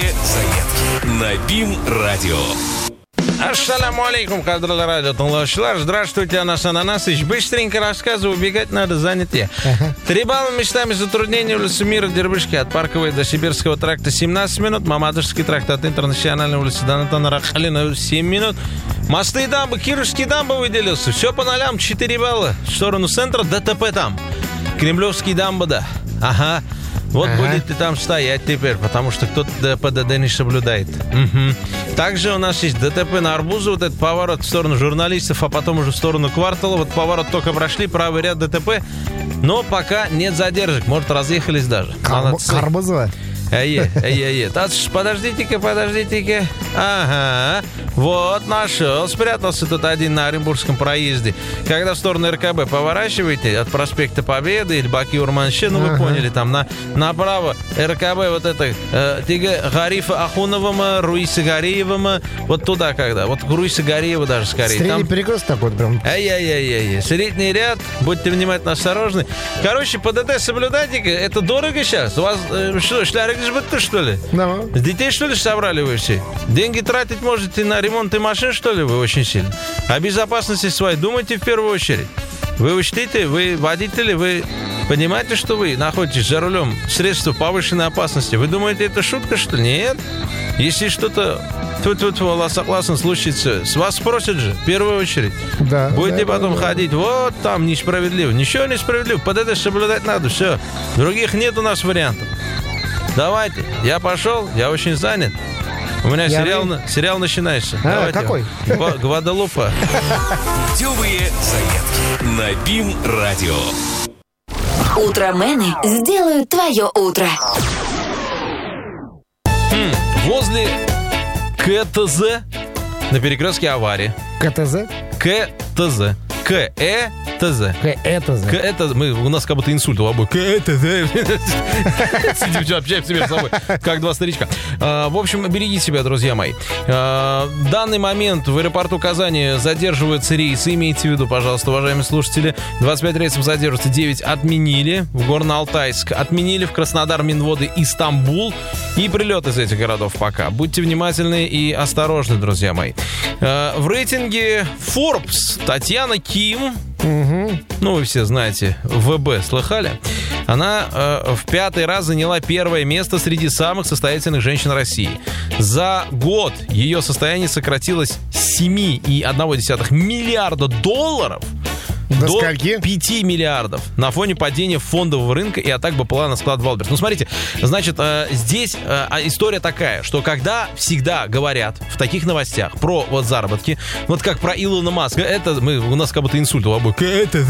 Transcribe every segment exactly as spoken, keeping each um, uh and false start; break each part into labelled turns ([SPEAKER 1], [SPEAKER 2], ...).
[SPEAKER 1] заметки на БИМ-радио.
[SPEAKER 2] Ассаламу алейкум, кадрлы радио тыңлаушылар. Здравствуйте, Анас Ананасович. Быстренько рассказываю, убегать надо, занятые. Ага. Три балла местами затруднения улицы Мира, Дербышки, от Парковой до Сибирского тракта семнадцать минут, Мамадышский тракт от Интернациональной улицы до Натана Рахалина семь минут. Мосты и дамбы, Кировский дамба выделился. Все по нолям, четыре балла. В сторону центра ДТП там. Кремлевский дамба, да. Ага. Вот ага. Будете там стоять теперь, потому что кто-то ПДД не соблюдает. Угу. Также у нас есть ДТП на Арбуза, вот этот поворот в сторону журналистов, а потом уже в сторону Квартала. Вот поворот только прошли, правый ряд ДТП, но пока нет задержек, может, разъехались даже.
[SPEAKER 3] Арбузова?
[SPEAKER 2] Ае, ае, ае. Подождите-ка, подождите-ка. Ага. Вот, нашел. Спрятался тут один на Оренбургском проезде. Когда в сторону РКБ поворачиваете от проспекта Победы или Баки-Урманши, ну, ага. Вы поняли, там на, направо РКБ вот это э, Тига Гарифа Ахуновым, Руиса Гариевым, вот туда когда. Вот Руиса Гариева даже скорее.
[SPEAKER 3] Средний
[SPEAKER 2] там...
[SPEAKER 3] перекресток такой прям.
[SPEAKER 2] Ай-яй-яй-яй. Средний ряд. Будьте внимательно осторожны. Короче, ПДД соблюдайте-ка. Это дорого сейчас. У вас э, что, шлярик избытка, что ли?
[SPEAKER 3] Да.
[SPEAKER 2] С детей, что ли, собрали вы все? Деньги тратить можете на ремонт и машин, что ли, вы очень сильно? О безопасности своей думайте в первую очередь. Вы учтите, вы водители, вы понимаете, что вы находитесь за рулем средства повышенной опасности. Вы думаете, это шутка, что ли? Нет. Если что-то тут-тут согласно случится, с вас спросят же, в первую очередь.
[SPEAKER 3] Да,
[SPEAKER 2] будете
[SPEAKER 3] да,
[SPEAKER 2] потом
[SPEAKER 3] да,
[SPEAKER 2] ходить, вот там несправедливо. Ничего несправедливо, ПДД соблюдать надо, все. Других нет у нас вариантов. Давайте, я пошел, я очень занят. У меня я сериал, вы... сериал начинается.
[SPEAKER 3] А,
[SPEAKER 2] давайте.
[SPEAKER 3] Какой?
[SPEAKER 2] Гва- Гваделупа.
[SPEAKER 1] Путевые заметки на БИМ-радио.
[SPEAKER 4] Утромены сделают твое утро.
[SPEAKER 2] Хм, возле КТЗ на перекрестке аварии.
[SPEAKER 3] КТЗ?
[SPEAKER 2] КТЗ. КЭТЗ.
[SPEAKER 3] КЭТЗ.
[SPEAKER 2] КЭТЗ. Мы, у нас как будто инсульт у обоих. КЭТЗ. Сидим, общаемся между собой, как два старичка. А, в общем, берегите себя, друзья мои. А, в данный момент в аэропорту Казани задерживаются рейсы. Имейте в виду, пожалуйста, уважаемые слушатели. двадцать пять рейсов задерживаются, девять отменили. В Горно-Алтайск отменили, в Краснодар, Минводы и Стамбул. И прилет из этих городов пока. Будьте внимательны и осторожны, друзья мои. А, в рейтинге Forbes Татьяна Ким, угу. Ну, вы все знаете, ВБ, слыхали? Она э, в пятый раз заняла первое место среди самых состоятельных женщин России. За год ее состояние сократилось с семь целых одна десятая миллиарда долларов
[SPEAKER 3] до,
[SPEAKER 2] до
[SPEAKER 3] скольки?
[SPEAKER 2] пяти миллиардов на фоне падения фондового рынка и атак БПЛА на склад Валберг. Ну, смотрите, значит, э, здесь э, история такая, что когда всегда говорят в таких новостях про вот заработки, вот как про Илона Маска, это мы, у нас как будто инсульт у обоих. Это,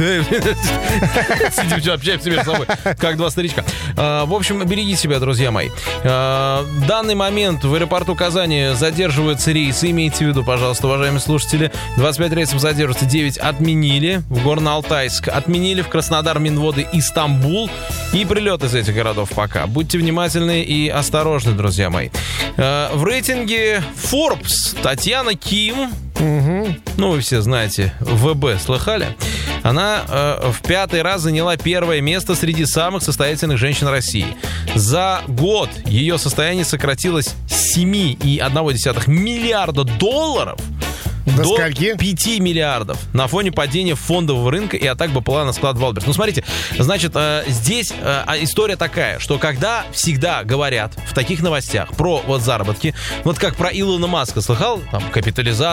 [SPEAKER 2] сидим, общаемся между собой, как два старичка. В общем, берегите себя, друзья мои. В данный момент в аэропорту Казани задерживаются рейсы. Имейте в виду, пожалуйста, уважаемые слушатели. двадцать пять рейсов задерживаются, девять отменили. В Горно-Алтайск отменили, в Краснодар, Минводы и Стамбул. И прилет из этих городов пока. Будьте внимательны и осторожны, друзья мои. В рейтинге Forbes Татьяна Ким, угу. Ну, вы все знаете, ВБ, слыхали? Она э, в пятый раз заняла первое место среди самых состоятельных женщин России. За год ее состояние сократилось с семь целых одна десятая миллиарда долларов
[SPEAKER 3] до,
[SPEAKER 2] до
[SPEAKER 3] скольки?
[SPEAKER 2] пяти миллиардов на фоне падения фондового рынка и атак БПЛА на склад Валберг. Ну, смотрите, значит, э, здесь э, история такая, что когда всегда говорят в таких новостях про вот заработки, вот как про Илона Маска, слыхал? Там капитализация.